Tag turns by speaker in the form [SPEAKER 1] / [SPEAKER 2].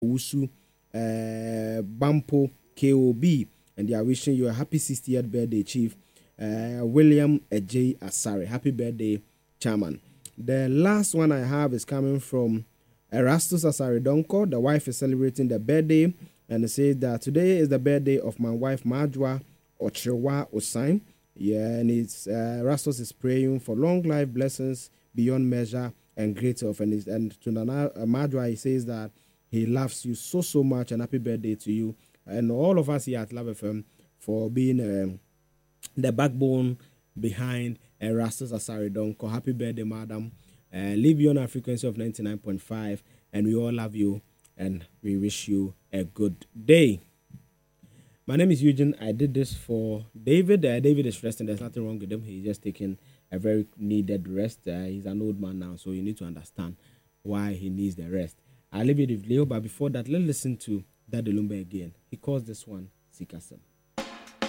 [SPEAKER 1] Usu, Bampo, KOB, and they are wishing you a happy 60th birthday, Chief William J. Asare. Happy birthday, Chairman. The last one I have is coming from Erastus Asare Donko. The wife is celebrating the birthday, and it says that today is the birthday of my wife, Majwa Ochrewa Osain. Yeah, and it's Erastus is praying for long life, blessings beyond measure, and great health. And to Nana Majwa, he says that he loves you so much, and happy birthday to you and all of us here at Love FM for being the backbone behind Erastus Asare Donko. Happy birthday, madam. Live you on a frequency of 99.5, and we all love you, and we wish you a good day. My name is Eugene. I did this for David. David is resting. There's nothing wrong with him. He's just taking a very needed rest. He's an old man now, so you need to understand why he needs the rest. I'll leave it with Leo, but before that, let's listen to Daddy Lumba again. He calls this one Sikasem.